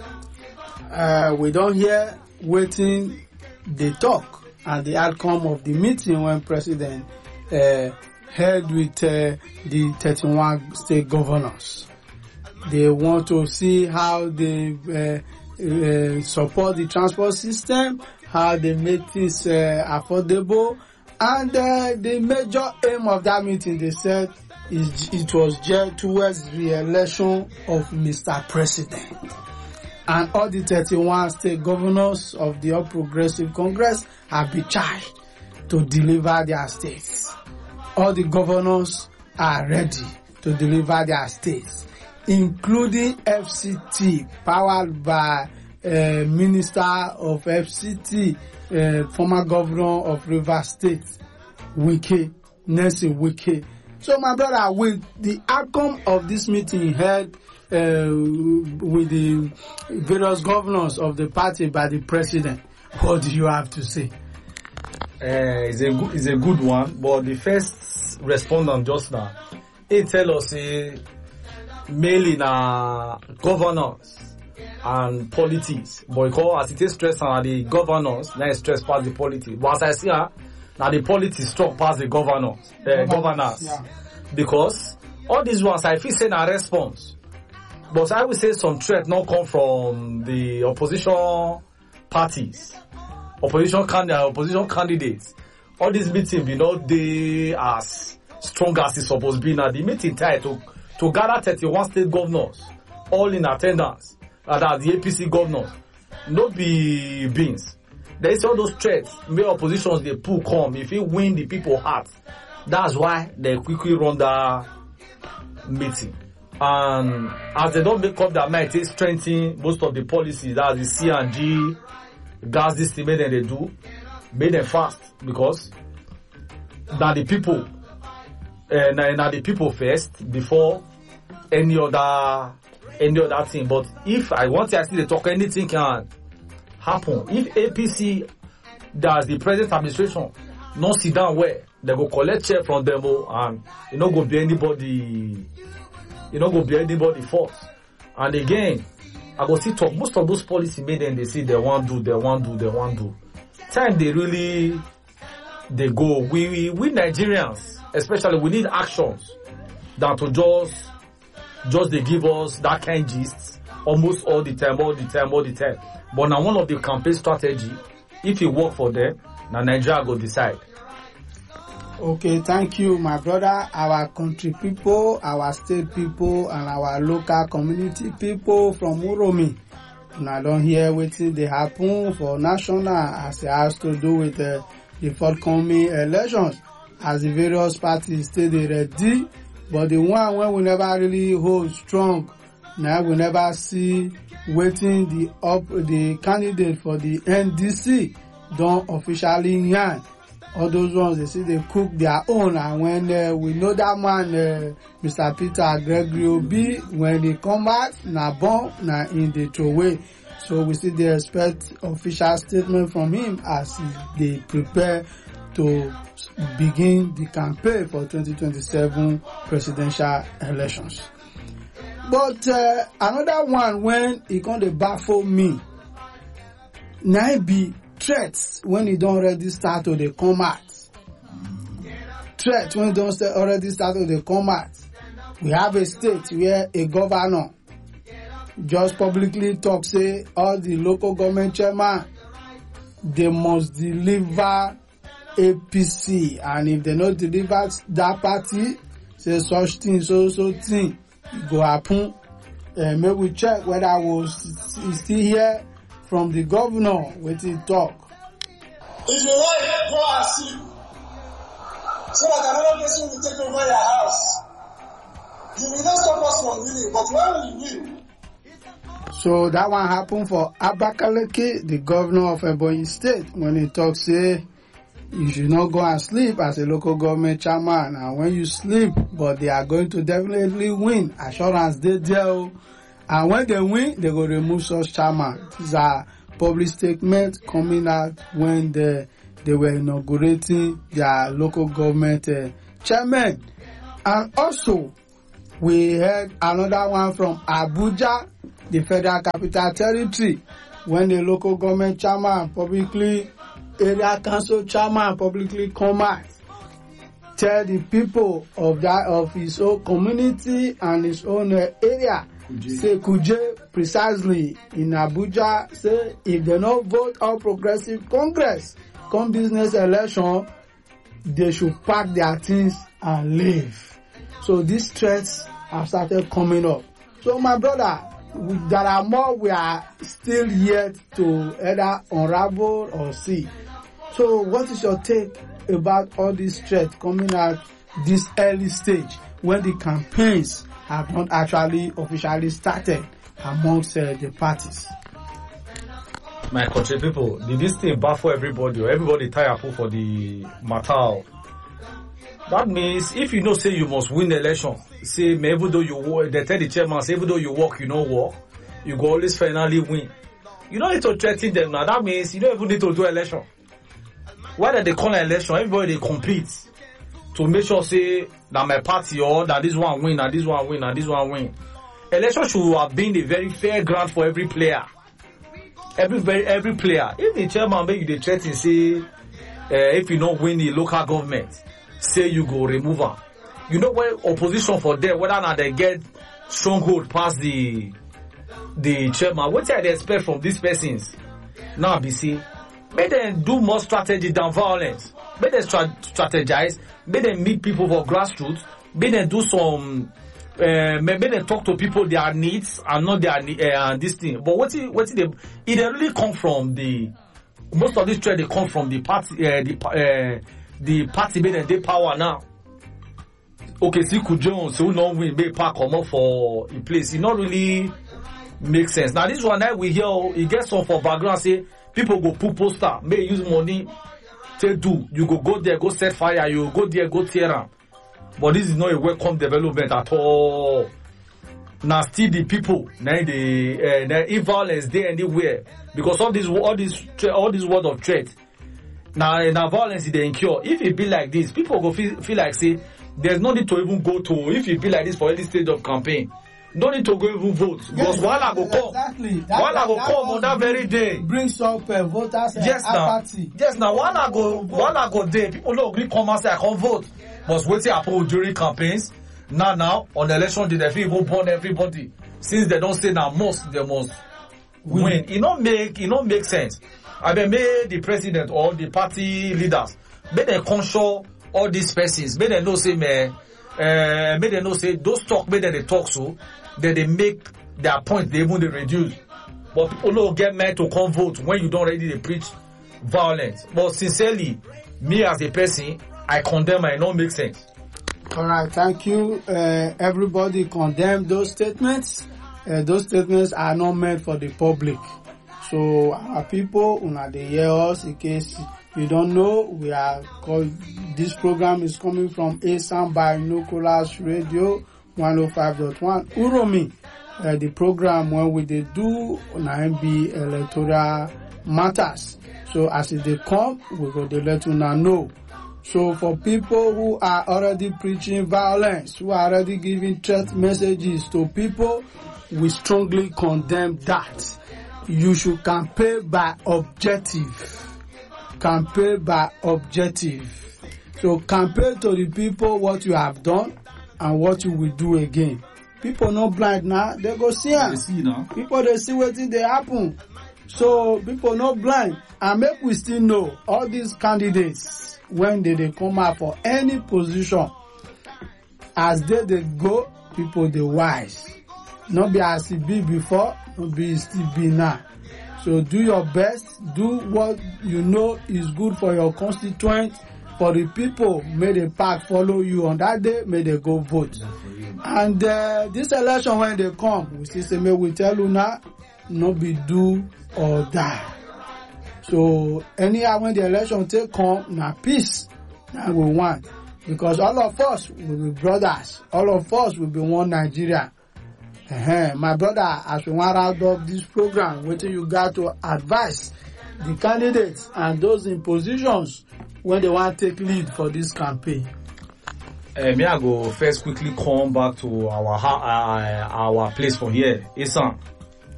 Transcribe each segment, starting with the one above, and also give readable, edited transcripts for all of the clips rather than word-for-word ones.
We don't hear waiting they talk and the outcome of the meeting when President held with the 31 state governors. They want to see how they support the transport system, how they make this affordable, and the major aim of that meeting, they said, it was geared towards the election of Mr. President. And all the 31 state governors of the All Progressive Congress have been charged to deliver their states. All the governors are ready to deliver their states, including FCT, powered by Minister of FCT, former governor of Rivers State, Nelson Wike. So, my brother, with the outcome of this meeting held with the various governors of the party by the president, what do you have to say? It's a good one, but the first respondent just now, he tell us mainly na governance and politics, but because as it is stress on the governance, now it's stress past the politics. But as I see, now the politics strong past the governance, yeah. Because all these ones, I feel say na response. But I will say some threat not come from the opposition parties, opposition candidates. All these meetings be not they as strong as it's supposed to be. Now the meeting tied to gather 31 state governors all in attendance, that the APC governors, not be beans. There is all those threats. May oppositions they pull come if you win the people heart. That's why they quickly run the meeting. And as they don't make up their mind, they strengthen most of the policies, that's the C&G, gas distribution they do, make them fast because now the people, now the people first before any other thing. But if I want to actually talk, anything can happen. If APC does the present administration not sit down where they go collect check from them and you know go be anybody. You know, go be anybody fault. And again, I go see talk, most of those policy made them, they say they want do. Time they really, they go. We Nigerians, especially, we need actions than to just they give us that kind of gist almost all the time. But now one of the campaign strategy, if it work for them, now Nigeria go decide. Okay, thank you, my brother. Our country people, our state people, and our local community people from Uromi. Now, don't hear what they happen for national as it has to do with the forthcoming elections. As the various parties stay ready, but the one where we never really hold strong, now we never see waiting the candidate for the NDC don't officially yarn. All those ones, they say they cook their own. And when we know that man, Mr. Peter Gregory Obi, when he come back, na bomb, na in the throwaway. So we see they expect official statement from him as they prepare to begin the campaign for 2027 presidential elections. But another one, when he come to baffle me, now be threats when you don't already start to come out. Threats when you don't already start to come out. We have a state where a governor just publicly talk, say all the local government chairman, they must deliver APC, and if they not deliver that party, say such thing, so thing go happen. Maybe we check whether I was still here from the governor with his talk. If you like, go and sleep. So that another person will take over your house. You will not stop us from winning, but when we win. So that one happened for Abakaliki, the governor of Ebonyi State, when he talks, say, you should not go and sleep as a local government chairman. And when you sleep, but they are going to definitely win. Assurance they there. And when they win, they will remove such chairman. These are public statements coming out when they were inaugurating their local government chairman. And also, we heard another one from Abuja. the Federal Capital Territory, when the local government chairman publicly, area council chairman publicly come out, tell the people of his own community and his own area, say Kuje precisely in Abuja, say if they not vote All Progressive Congress come business election, they should pack their things and leave. So these threats have started coming up. So my brother, there are more we are still yet to either unravel or see. So what is your take about all these threats coming out this early stage when the campaigns have not actually officially started amongst the parties? My country people, did this thing baffle everybody or everybody tie up for the matter? That means if you know say you must win the election, say even though you work, they tell the chairman, say even though you work, you don't work, you go always finally win. You don't need to threaten them now. That means you don't even need to do election. Why did they call an election? Everybody they compete to make sure say that my party or that this one win, and this one win, and this one win. Election should have been a very fair ground for every player. Every player. If the chairman make you the threaten say if you don't win the local government, say you go remove her. You know where opposition for them, whether or not they get stronghold past the chairman. What do they expect from these persons? Now be see, make them do more strategy than violence. Make them strategize. Make them meet people for grassroots. Make them do some. Make them talk to people their needs and not their this thing. But what it really come from the most of this trade they come from the party the party made them take power now. Okay, see Kujon so no win may pack come up for in place. It not really make sense. Now this one that we hear it gets some for background say people go put poster, may use money to do. You go there, go set fire, you go there, go tear them. But this is not a welcome development at all. Now still the people, now the violence there anywhere because all this word of threat. Now violence is the incur. If it be like this, people go feel like say there's no need to even go to. If it be like this for any stage of campaign, no need to go even vote because while I go come, exactly. While I go come on that very day, brings up voters apathy. Yes, now while I go there, people don't agree come and say I can't vote. But wait till happen during campaigns. Now on the election day, they feel go burn everybody. Since they don't say now they must win. It don't make sense. I mean, may the president or the party leaders, may they control all these persons. May they know say may they know say those talk, may they talk so that they make their point, they even they reduce. But people don't get mad to come vote when you don't already preach violence. But sincerely, me as a person, I condemn and it don't make sense. All right, thank you. Everybody condemn those statements. Those statements are not meant for the public. So our people, they hear us. In case you don't know, this program is coming from ASAM Binoculars Radio 105.1 Uromi. The program when we do NIMB electoral matters. So as they come, we go to let you know. So for people who are already preaching violence, who are already giving threat messages to people, we strongly condemn that. You should campaign by objective. Campaign by objective. So campaign to the people what you have done and what you will do again. People not blind now, they go see am. People they see wetin dey happen. So people not blind. And make we still know all these candidates when they come out for any position, as they go, people they wise. Not be as it be before, not be still be now. So do your best, do what you know is good for your constituent, for the people. May the pack follow you on that day, may they go vote. And this election when they come, we still say, may we tell you now, not be do or die. So anyhow when the election take come, now peace, now we want. Because all of us will be brothers, all of us will be one Nigeria. My brother, as we want out of this program, what you got to advise the candidates and those in positions when they want to take lead for this campaign? Me I go first quickly come back to our place from here. Isan,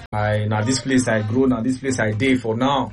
Now this place I grow, now this place I dey for now.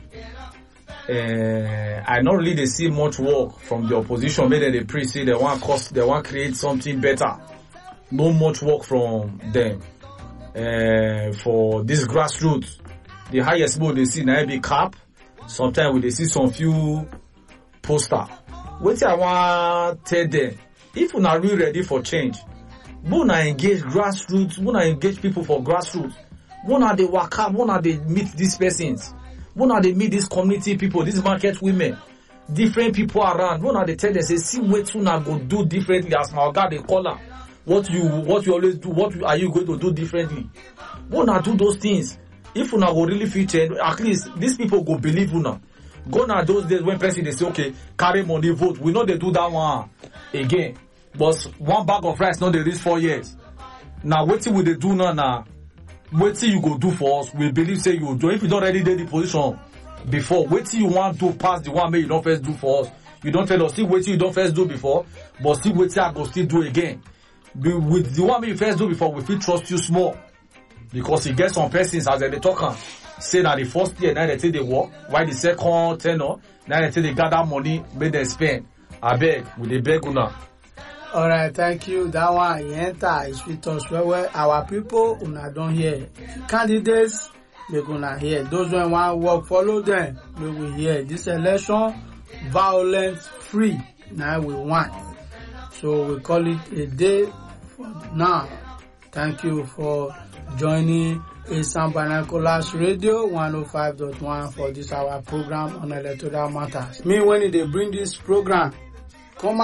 I not really they see much work from the opposition. Maybe they preach say they want create something better. No much work from them. For this grassroots, the highest mode they see now be cap. Sometimes we they see some few poster. What I want tell them, if you not really ready for change, wanna engage grassroots, wanna engage people for grassroots, wanna they work up, wanna they meet these persons, wanna they meet these community people, these market women, different people around, wanna they tell them say see what you not go do differently as my God they call her. What you always do, are you going to do differently? Wanna do those things. If you not go really fit change, at least these people go believe you now. Go now those days when person they say okay, carry money vote. We know they do that one again. But one bag of rice not they reach 4 years. Now what will they do now? What you go do for us? We believe say you do. If you don't already did the position before, what you want to pass the one may you don't first do for us. You don't tell us see what you don't first do before, but see what I go still do again. With the one may you first do before, we feel trust you small. Because you get some persons as they talk say that the first year now they say they work, while the second tenor now they say they gather money, make them spend. I beg, with the beg una. Alright, thank you. That one he enter is with us where our people una don't hear. Candidates they gonna hear. Those when want work follow them, they will hear. This election violence free. Now we want. So we call it a day for now. Thank you for joining Esan Binoculars Radio 105.1 for this our program on electoral matters. Me when they bring this program,